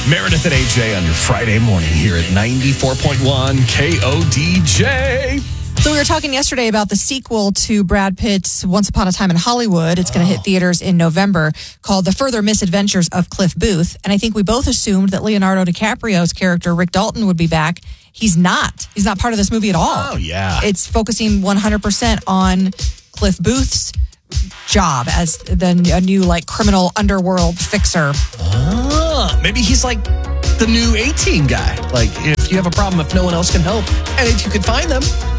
Meredith and AJ on your Friday morning here at 94.1 KODJ. So we were talking yesterday about the sequel to Brad Pitt's Once Upon a Time in Hollywood. It's going to hit theaters in November, called The Further Misadventures of Cliff Booth. And I think we both assumed that Leonardo DiCaprio's character, Rick Dalton, would be back. He's not. He's not part of this movie at all. Oh, yeah. It's focusing 100% on Cliff Booth's job as a new criminal underworld fixer. Maybe he's like the new A-Team guy. Like, if you have a problem, if no one else can help, and if you could find them,